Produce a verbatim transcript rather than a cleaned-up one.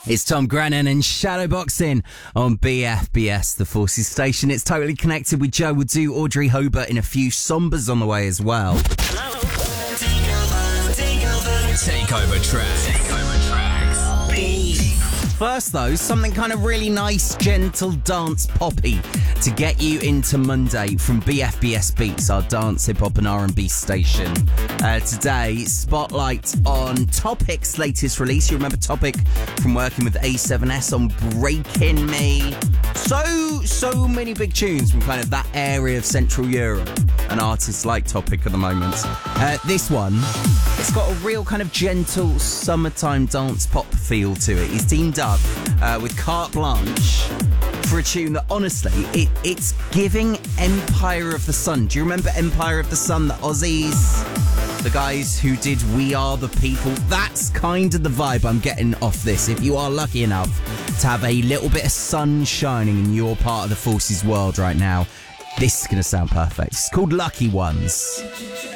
It's Tom Grennan and Shadowboxing on B F B S, the Forces station. It's totally connected with Joe. We'll do Audrey Hobart in a few sombers on the way as well. Takeover tracks. Takeover tracks. Beef. First though, something kind of really nice, gentle dance poppy to get you into Monday from B F B S Beats, our dance, hip hop and R and B station. Uh, today, spotlight on Topic's latest release. You remember Topic from working with A seven S on Breaking Me. So, so many big tunes from kind of that area of Central Europe. An artist like Topic at the moment. Uh, this one, it's got a real kind of gentle summertime dance pop feel to it. He's teamed up uh, with Carte Blanche for a tune that honestly, it, it's giving Empire of the Sun. Do you remember Empire of the Sun, the Aussies? The guys who did We Are the People. That's kind of the vibe I'm getting off this. If you are lucky enough to have a little bit of sun shining in your part of the Forces world right now, this is going to sound perfect. It's called Lucky Ones.